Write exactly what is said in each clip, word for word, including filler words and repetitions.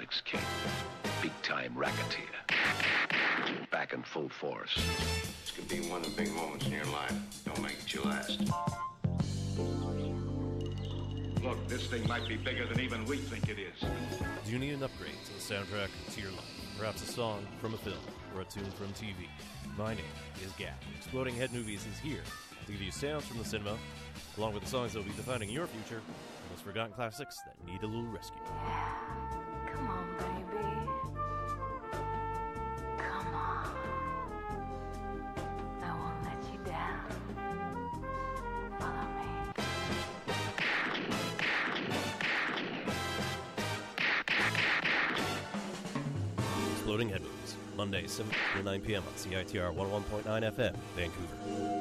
Classics king, big-time racketeer, back in full force. This could be one of the big moments in your life. Don't make it your last. Look, this thing might be bigger than even we think it is. Do you need an upgrade to the soundtrack to your life? Perhaps a song from a film or a tune from T V? My name is Gap. Exploding Head Movies is here to give you sounds from the cinema, along with the songs that will be defining your future, and those forgotten classics that need a little rescue. Come on, baby. Come on. I won't let you down. Follow me. Exploding Head Movies, Monday, seven to nine p.m. on C I T R one oh one point nine F M, Vancouver.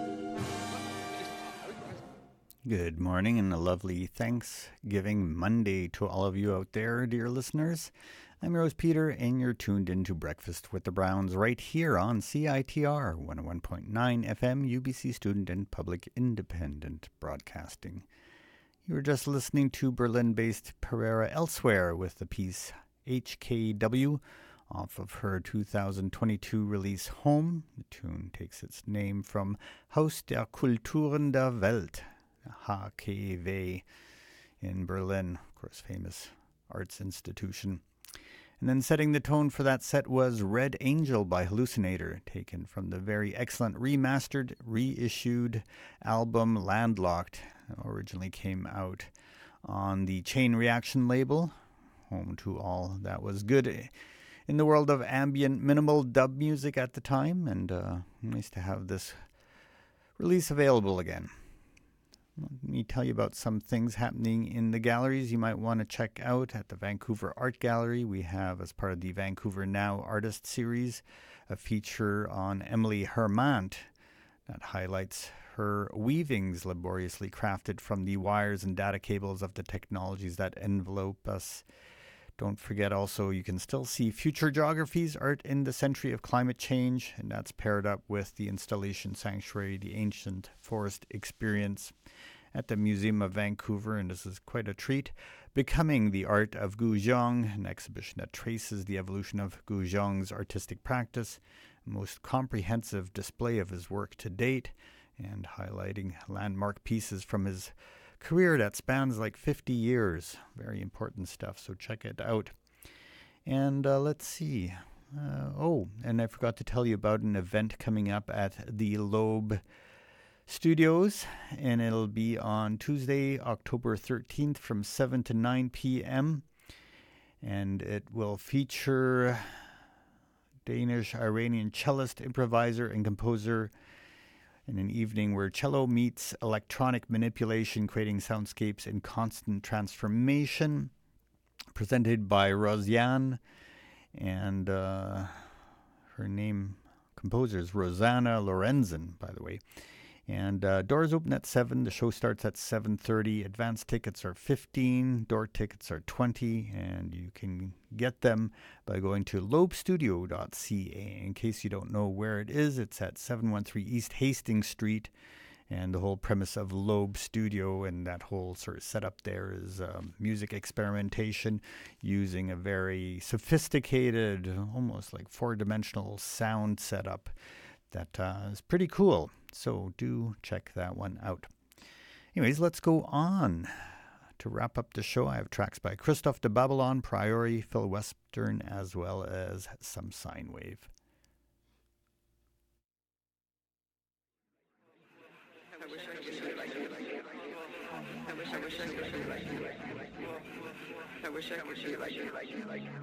Good morning and a lovely Thanksgiving Monday to all of you out there, dear listeners. I'm Rose Peter, and you're tuned into Breakfast with the Browns right here on C I T R one oh one point nine F M, U B C Student and Public Independent Broadcasting. You were just listening to Berlin-based Pereira Elsewhere with the piece H K W off of her two thousand twenty-two release Home. The tune takes its name from Haus der Kulturen der Welt, H K W, in Berlin, of course, famous arts institution. And then setting the tone for that set was Red Angel by Hallucinator, taken from the very excellent remastered, reissued album Landlocked. It originally came out on the Chain Reaction label, home to all that was good in the world of ambient minimal dub music at the time, and uh, nice to have this release available again. Let me tell you about some things happening in the galleries you might want to check out at the Vancouver Art Gallery. We have, as part of the Vancouver Now Artist Series, a feature on Emily Hermant that highlights her weavings laboriously crafted from the wires and data cables of the technologies that envelope us. Don't forget also, you can still see Future Geographies, Art in the Century of Climate Change, and that's paired up with the installation Sanctuary, the Ancient Forest Experience at the Museum of Vancouver, and this is quite a treat. Becoming the Art of Gu Zhong, an exhibition that traces the evolution of Gu Zhong's artistic practice, most comprehensive display of his work to date, and highlighting landmark pieces from his career that spans like fifty years. Very important stuff, so check it out. And uh, let's see. Uh, oh, and I forgot to tell you about an event coming up at the Loeb Studios, and it'll be on Tuesday, October thirteenth from seven to nine p.m. And it will feature Danish-Iranian cellist, improviser, and composer in an evening where cello meets electronic manipulation, creating soundscapes in constant transformation, presented by Rosiane, and uh, her name, composer, is Rosanna Lorenzen, by the way. And uh, doors open at seven. The show starts at seven thirty. Advance tickets are fifteen. Door tickets are twenty. And you can get them by going to loeb studio dot c a. In case you don't know where it is, it's at seven one three East Hastings Street. And the whole premise of Loeb Studio and that whole sort of setup there is um, music experimentation using a very sophisticated, almost like four-dimensional sound setup that uh, is pretty cool. So do check that one out. Anyways, let's go on. To wrap up the show, I have tracks by Christophe de Babylon, Priori, Phil Western, as well as some sine wave. I wish I could be like you. I wish I wish I could be like you. I wish I could be like you.